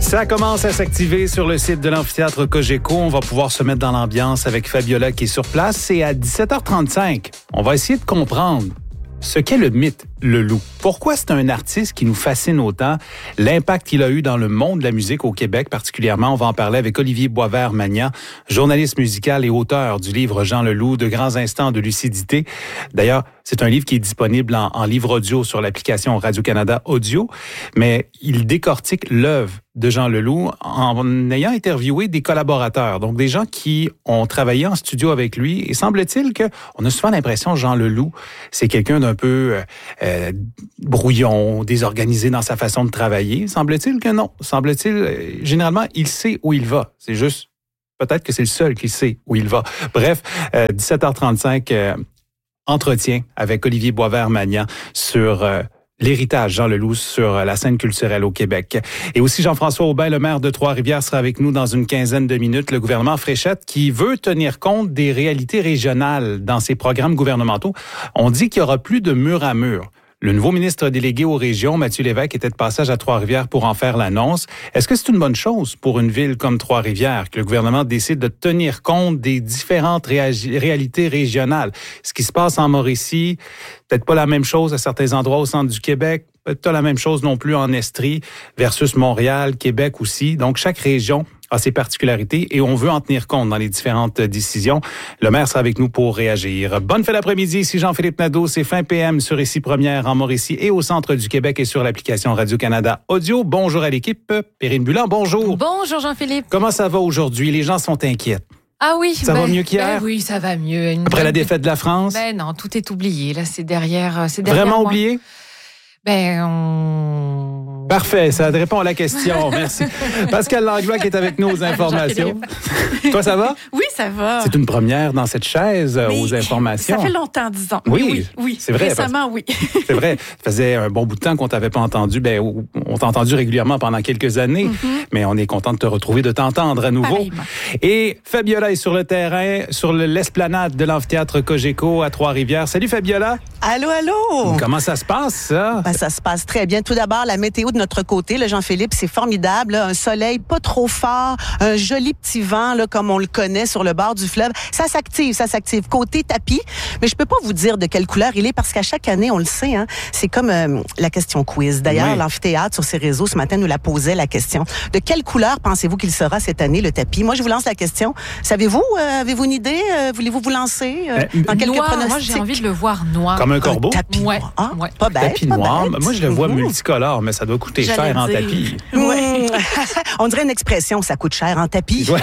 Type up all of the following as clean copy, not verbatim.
Ça commence à s'activer sur le site de l'amphithéâtre Cogeco. On va pouvoir se mettre dans l'ambiance avec Fabiola qui est sur place. Et à 17h35, on va essayer de comprendre ce qu'est le mythe, le loup. Pourquoi c'est un artiste qui nous fascine autant? L'impact qu'il a eu dans le monde de la musique au Québec particulièrement. On va en parler avec Olivier Boisvert-Magnan, journaliste musical et auteur du livre Jean Leloup, De grands instants de lucidité. D'ailleurs, c'est un livre qui est disponible en livre audio sur l'application Radio-Canada Audio, mais il décortique l'œuvre de Jean Leloup en ayant interviewé des collaborateurs, donc des gens qui ont travaillé en studio avec lui. Et semble-t-il qu'on a souvent l'impression que Jean Leloup, c'est quelqu'un d'un peu brouillon, désorganisé dans sa façon de travailler. Semble-t-il que non. Semble-t-il, généralement, il sait où il va. C'est juste, peut-être que c'est le seul qui sait où il va. Bref, 17h35, entretien avec Olivier Boisvert-Magnan sur l'héritage Jean Leloup sur la scène culturelle au Québec. Et aussi Jean-François Aubin, le maire de Trois-Rivières, sera avec nous dans une quinzaine de minutes. Le gouvernement Fréchette qui veut tenir compte des réalités régionales dans ses programmes gouvernementaux. On dit qu'il y aura plus de mur à mur. Le nouveau ministre délégué aux régions, Mathieu Lévesque, était de passage à Trois-Rivières pour en faire l'annonce. Est-ce que c'est une bonne chose pour une ville comme Trois-Rivières que le gouvernement décide de tenir compte des différentes réalités régionales? Ce qui se passe en Mauricie, peut-être pas la même chose à certains endroits au centre du Québec, peut-être pas la même chose non plus en Estrie versus Montréal, Québec aussi. Donc, chaque région a ses particularités et on veut en tenir compte dans les différentes décisions. Le maire sera avec nous pour réagir. Bonne fin d'après-midi, ici Jean-Philippe Nadeau. C'est fin PM sur Ici Première en Mauricie et au centre du Québec et sur l'application Radio-Canada Audio. Bonjour à l'équipe. Perrine Bulan, bonjour. Bonjour Jean-Philippe. Comment ça va aujourd'hui? Les gens sont inquiets. Ah oui. Ça va mieux qu'hier? Oui, ça va mieux. Après la défaite de la France? Non, tout est oublié. Là, c'est derrière Vraiment moi. Oublié? Parfait, ça répond à la question. Merci. Pascal Langlois qui est avec nous aux informations. Toi, ça va? Oui, ça va. C'est une première dans cette chaise aux informations. Ça fait longtemps, disons. Oui, c'est vrai. Récemment, oui. C'est vrai. Ça faisait un bon bout de temps qu'on t'avait pas entendu. On t'a entendu régulièrement pendant quelques années, mais on est content de te retrouver, de t'entendre à nouveau. Pareillement. Et Fabiola est sur le terrain, sur l'esplanade de l'amphithéâtre Cogeco à Trois-Rivières. Salut Fabiola. Allô, allô. Comment ça se passe, ça? Ça se passe très bien. Tout d'abord, la météo de notre côté, là, Jean-Philippe, c'est formidable. Là. Un soleil pas trop fort, un joli petit vent, là, comme on le connaît sur le bord du fleuve. Ça s'active. Côté tapis, mais je peux pas vous dire de quelle couleur il est parce qu'à chaque année, on le sait, hein, c'est comme la question quiz. D'ailleurs, l'amphithéâtre sur ses réseaux ce matin nous la posait la question. De quelle couleur pensez-vous qu'il sera cette année, le tapis? Moi, je vous lance la question. Savez-vous, avez-vous une idée? Voulez-vous vous lancer dans quelques pronostics? Moi, j'ai envie de le voir noir. Comme un corbeau? Tapis noir. Ah, ouais. Pas bête. Tapis noir. Moi, je le vois multicolore, mais ça doit coûter cher en tapis. On dirait une expression, ça coûte cher en tapis. Ouais.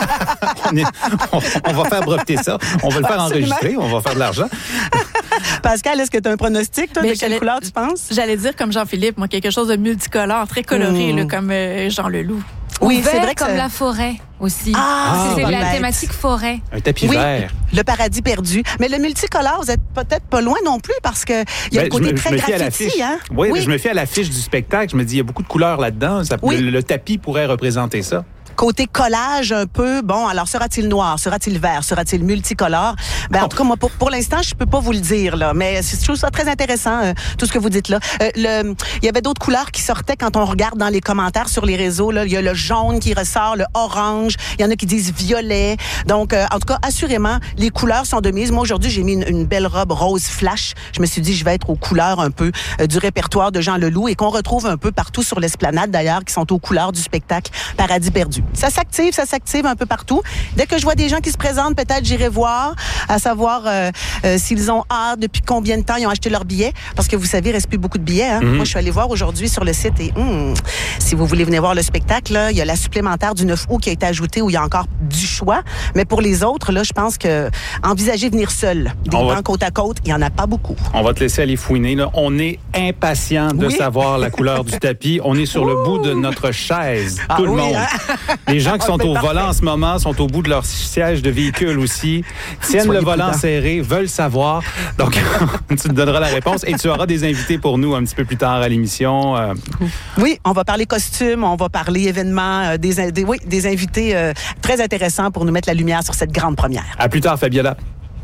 on va faire breveter ça. On va le faire enregistrer. On va faire de l'argent. Pascal, est-ce que tu as un pronostic, toi, de quelle couleur tu penses? J'allais dire comme Jean-Philippe, moi, quelque chose de multicolore, très coloré, là, comme Jean Leloup. Oui, c'est vrai que comme la forêt aussi. C'est pas la bête. thématique forêt. Un tapis vert. Le paradis perdu. Mais le multicolore, vous êtes peut-être pas loin non plus parce que il y a le côté très graffiti, hein? Oui, je me fie à l'affiche du spectacle. Je me dis, il y a beaucoup de couleurs là-dedans. Le tapis pourrait représenter ça. Côté collage un peu, bon, alors sera-t-il noir, sera-t-il vert, sera-t-il multicolore? En tout cas, moi, pour l'instant, je peux pas vous le dire, là, mais je trouve ça très intéressant, tout ce que vous dites là. Il y avait d'autres couleurs qui sortaient quand on regarde dans les commentaires sur les réseaux, là. Il y a le jaune qui ressort, le orange, il y en a qui disent violet. Donc, en tout cas, assurément, les couleurs sont de mise. Moi, aujourd'hui, j'ai mis une belle robe rose flash. Je me suis dit, je vais être aux couleurs un peu du répertoire de Jean Leloup et qu'on retrouve un peu partout sur l'esplanade, d'ailleurs, qui sont aux couleurs du spectacle Paradis perdu. Ça s'active un peu partout. Dès que je vois des gens qui se présentent, peut-être j'irai voir, à savoir s'ils ont hâte, depuis combien de temps ils ont acheté leurs billets. Parce que vous savez, il reste plus beaucoup de billets. Hein? Moi, je suis allée voir aujourd'hui sur le site et si vous voulez venir voir le spectacle, là, il y a la supplémentaire du 9 août qui a été ajoutée où il y a encore du choix. Mais pour les autres, là, je pense que envisager venir seul, des bancs côte à côte, il n'y en a pas beaucoup. On va te laisser aller fouiner. Là. On est impatient de savoir la couleur du tapis. On est sur le bout de notre chaise. Tout le monde. Les gens qui sont au volant en ce moment sont au bout de leur siège de véhicule aussi, tiennent le volant serré, veulent savoir. Donc, tu te donneras la réponse et tu auras des invités pour nous un petit peu plus tard à l'émission. Oui, on va parler costumes, on va parler événements, des invités très intéressants pour nous mettre la lumière sur cette grande première. À plus tard, Fabiola.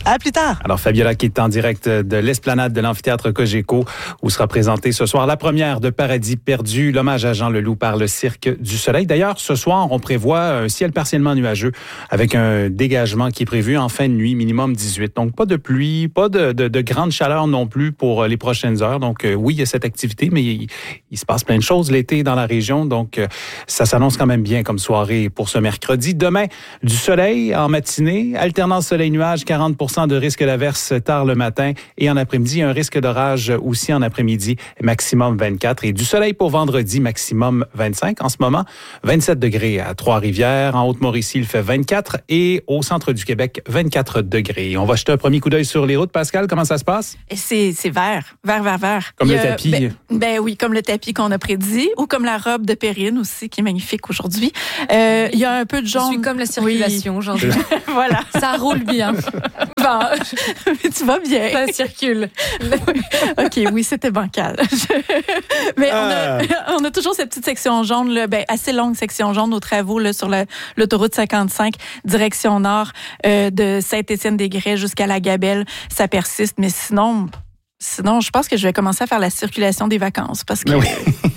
À plus tard. Alors, Fabiola qui est en direct de l'esplanade de l'amphithéâtre Cogeco, où sera présentée ce soir la première de Paradis perdu, l'hommage à Jean Leloup par le Cirque du Soleil. D'ailleurs, ce soir, on prévoit un ciel partiellement nuageux avec un dégagement qui est prévu en fin de nuit, minimum 18. Donc, pas de pluie, pas de grande chaleur non plus pour les prochaines heures. Donc, oui, il y a cette activité, mais il se passe plein de choses l'été dans la région. Donc, ça s'annonce quand même bien comme soirée pour ce mercredi. Demain, du soleil en matinée, alternance soleil-nuage, 40% de risque d'averse tard le matin et en après-midi, un risque d'orage aussi en après-midi, maximum 24. Et du soleil pour vendredi, maximum 25. En ce moment, 27 degrés à Trois-Rivières. En Haute-Mauricie, il fait 24 et au centre du Québec, 24 degrés. On va jeter un premier coup d'œil sur les routes. Pascal, comment ça se passe? C'est vert. Comme le tapis. Ben oui, comme le tapis qu'on a prédit ou comme la robe de Perrine aussi, qui est magnifique aujourd'hui. Il y a un peu de jaune. Je suis comme la circulation aujourd'hui. Voilà. Ça roule bien. Bon, tu vas bien. ça circule. OK, oui, c'était bancal. Mais on a toujours cette petite section jaune, là, assez longue section jaune aux travaux là, sur l'autoroute 55, direction nord de Saint-Étienne-des-Grès jusqu'à la Gabelle. Ça persiste, mais sinon, je pense que je vais commencer à faire la circulation des vacances parce que... Oui.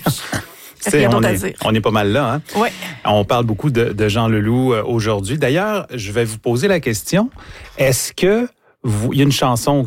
On est pas mal là. Hein? Ouais. On parle beaucoup de Jean Leloup aujourd'hui. D'ailleurs, je vais vous poser la question, est-ce que il y a une chanson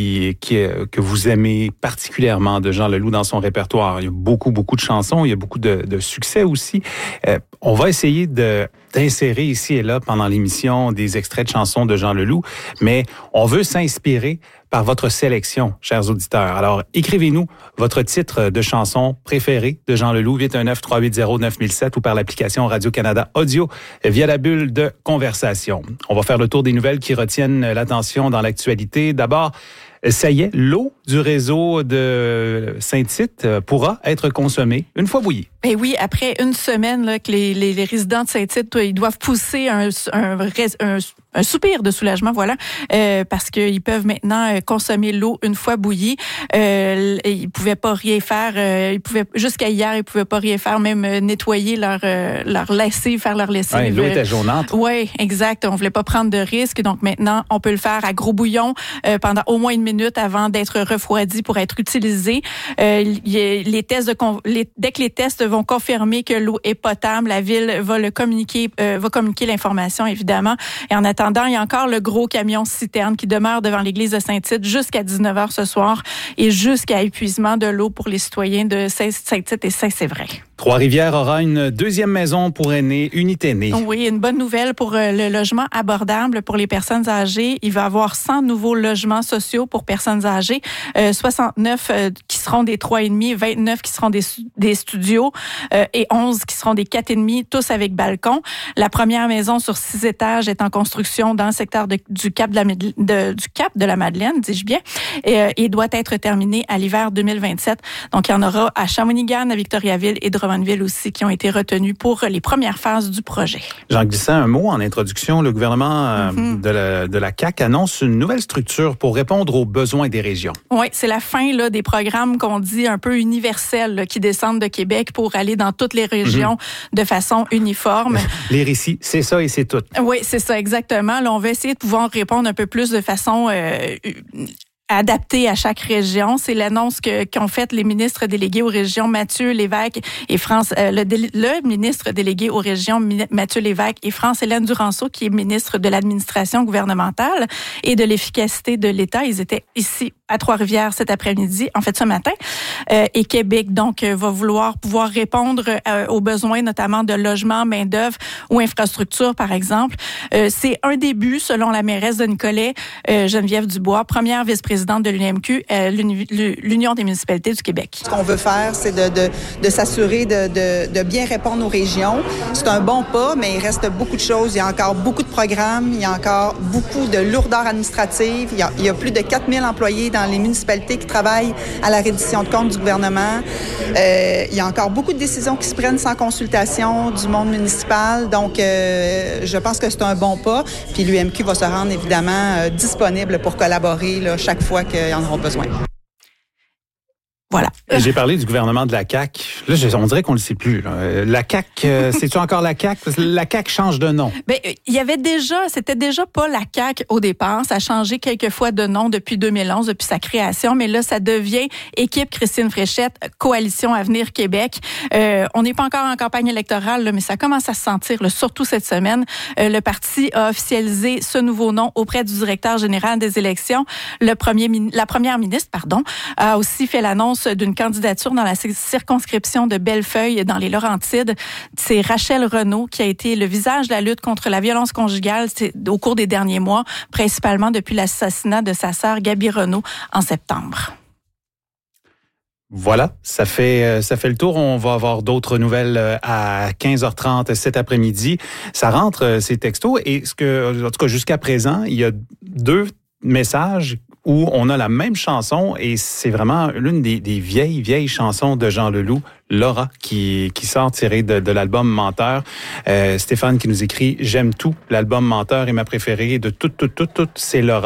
que vous aimez particulièrement de Jean Leloup dans son répertoire? Il y a beaucoup de chansons, il y a beaucoup de succès aussi. On va essayer d'insérer ici et là pendant l'émission des extraits de chansons de Jean Leloup, mais on veut s'inspirer par votre sélection, chers auditeurs. Alors, écrivez-nous votre titre de chanson préféré de Jean Leloup, 819-380-9007 ou par l'application Radio-Canada Audio via la bulle de conversation. On va faire le tour des nouvelles qui retiennent l'attention dans l'actualité. D'abord, ça y est, l'eau du réseau de Saint-Tite pourra être consommée une fois bouillie. Ben oui, après une semaine là, que les résidents de Saint-Tite, ils doivent pousser un soupir de soulagement, voilà, parce qu'ils peuvent maintenant consommer l'eau une fois bouillie. Ils pouvaient pas rien faire. Jusqu'à hier, ils pouvaient pas rien faire, même nettoyer leur lessive, faire leur lessive. Ouais, l'eau était jaunâtre. Oui, exact. On voulait pas prendre de risques, donc maintenant, on peut le faire à gros bouillon pendant au moins une minute avant d'être refroidi pour être utilisé. Les tests dès que les tests vont confirmer que l'eau est potable, la ville va communiquer l'information, évidemment. Et en attendant, il y a encore le gros camion citerne qui demeure devant l'église de Saint-Tite jusqu'à 19h ce soir et jusqu'à épuisement de l'eau pour les citoyens de Saint-Tite et Saint-Séverin. Trois-Rivières aura une deuxième maison pour aînés, Unité Née. Oui, une bonne nouvelle pour le logement abordable pour les personnes âgées. Il va y avoir 100 nouveaux logements sociaux pour personnes âgées, 69 qui seront des 3,5, 29 qui seront des studios et 11 qui seront des 4,5, tous avec balcon. La première maison sur 6 étages est en construction dans le secteur du Cap de la Madeleine, dis-je bien, et doit être terminée à l'hiver 2027. Donc, il y en aura à Shawinigan, à Victoriaville et Drummondville aussi qui ont été retenus pour les premières phases du projet. J'en glissais un mot en introduction. Le gouvernement de la CAQ annonce une nouvelle structure pour répondre aux besoins des régions. Oui, c'est la fin là, des programmes qu'on dit un peu universels là, qui descendent de Québec pour aller dans toutes les régions de façon uniforme. Les récits, c'est ça et c'est tout. Oui, c'est ça, exactement. Là, on va essayer de pouvoir répondre un peu plus de façon adapté à chaque région. C'est l'annonce qu'ont faite les ministres délégués aux régions Mathieu Lévesque et le ministre délégué aux régions Mathieu Lévesque et France-Hélène Duranceau, qui est ministre de l'administration gouvernementale et de l'efficacité de l'État. Ils étaient ici à Trois-Rivières cet après-midi, en fait ce matin. Et Québec, donc, va vouloir pouvoir répondre aux besoins, notamment de logement, main-d'œuvre ou infrastructure, par exemple. C'est un début, selon la mairesse de Nicolet, Geneviève Dubois, première vice-présidente de l'UNMQ, l'Union des municipalités du Québec. Ce qu'on veut faire, c'est de s'assurer de bien répondre aux régions. C'est un bon pas, mais il reste beaucoup de choses. Il y a encore beaucoup de programmes, il y a encore beaucoup de lourdeur administrative. Il y a plus de 4000 employés dans les municipalités qui travaillent à la reddition de comptes du gouvernement. Il y a encore beaucoup de décisions qui se prennent sans consultation du monde municipal. Donc, je pense que c'est un bon pas. Puis l'UMQ va se rendre évidemment disponible pour collaborer là, chaque fois qu'ils en auront besoin. Voilà. J'ai parlé du gouvernement de la CAQ. Là, on dirait qu'on ne le sait plus. Là. La CAQ, c'est-tu encore la CAQ? Parce que la CAQ change de nom. Ben, c'était déjà pas la CAQ au départ. Ça a changé quelques fois de nom depuis 2011, depuis sa création. Mais là, ça devient Équipe Christine Fréchette, Coalition Avenir Québec. On n'est pas encore en campagne électorale, là, mais ça commence à se sentir, là, surtout cette semaine. Le parti a officialisé ce nouveau nom auprès du directeur général des élections. La première ministre, a aussi fait l'annonce d'une candidature dans la circonscription de Bellefeuille dans les Laurentides. C'est Rachel Renaud qui a été le visage de la lutte contre la violence conjugale au cours des derniers mois, principalement depuis l'assassinat de sa sœur Gabi Renaud en septembre. Voilà, ça fait le tour. On va avoir d'autres nouvelles à 15h30 cet après-midi. Ça rentre ces textos et en tout cas jusqu'à présent, il y a 2 messages où on a la même chanson et c'est vraiment l'une des vieilles chansons de Jean Leloup, Laura, qui sort tirée de l'album Menteur. Stéphane qui nous écrit « J'aime tout, l'album Menteur est ma préférée de toutes, c'est Laura ».